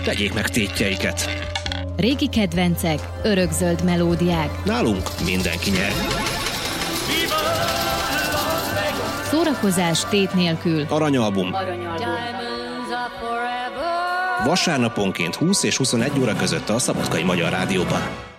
tegyék meg tétjeiket. Régi kedvencek, örökzöld melódiák. Nálunk mindenki nyer. Szórakozás tét nélkül. Aranyalbum. Vasárnaponként 20 és 21 óra között a Szabadkai Magyar Rádióban.